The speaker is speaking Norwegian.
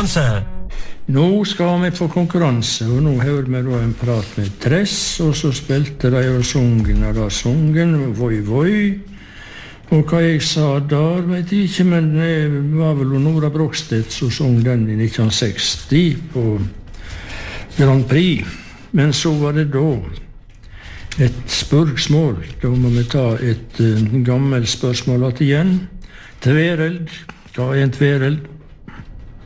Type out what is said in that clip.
konkurranse. Nå skal vi på konkurranse, og nå har vi da en prat med Tress, og så spilte de og sungen, Voi Voi. Og hva jeg sa der, vet jeg ikke, men det var vel Nora Brogstedt som sang den i 1960 på Grand Prix. Men så var det da et spørsmål. Da må vi ta et gammelt spørsmål igjen. Tvereld. Hva er en tvereld?